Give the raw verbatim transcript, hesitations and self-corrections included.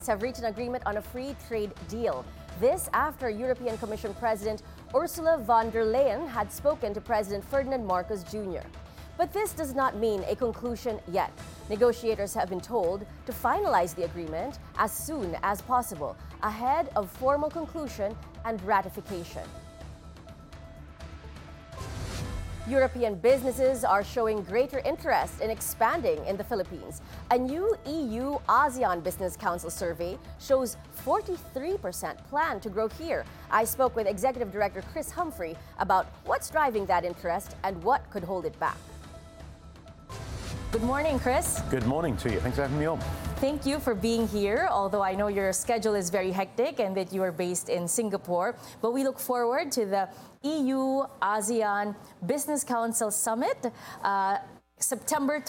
have reached an agreement on a free trade deal. This after European Commission President Ursula von der Leyen had spoken to President Ferdinand Marcos Junior But this does not mean a conclusion yet. Negotiators have been told to finalize the agreement as soon as possible, ahead of formal conclusion and ratification. European businesses are showing greater interest in expanding in the Philippines. A new E U-ASEAN Business Council survey shows forty-three percent plan to grow here. I spoke with Executive Director Chris Humphrey about what's driving that interest and what could hold it back. Good morning, Chris. Good morning to you. Thanks for having me on. Thank you for being here, although I know your schedule is very hectic and that you are based in Singapore. But we look forward to the E U-ASEAN Business Council Summit, uh, September